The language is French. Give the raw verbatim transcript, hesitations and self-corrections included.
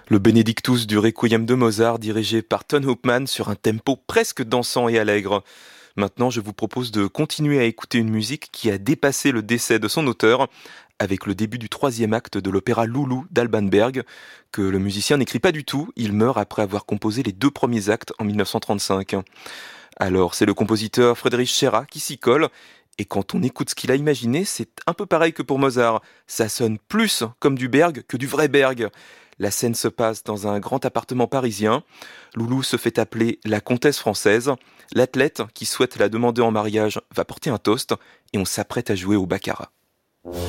Le Benedictus du Requiem de Mozart dirigé par Ton Hoopman sur un tempo presque dansant et allègre. Maintenant, je vous propose de continuer à écouter une musique qui a dépassé le décès de son auteur avec le début du troisième acte de l'opéra Loulou d'Alban Berg, que le musicien n'écrit pas du tout, il meurt après avoir composé les deux premiers actes en mille neuf cent trente-cinq. Alors, c'est le compositeur Friedrich Schera qui s'y colle, et quand on écoute ce qu'il a imaginé, c'est un peu pareil que pour Mozart. Ça sonne plus comme du Berg que du vrai Berg. La scène se passe dans un grand appartement parisien. Loulou se fait appeler la comtesse française. L'athlète qui souhaite la demander en mariage va porter un toast et on s'apprête à jouer au baccarat.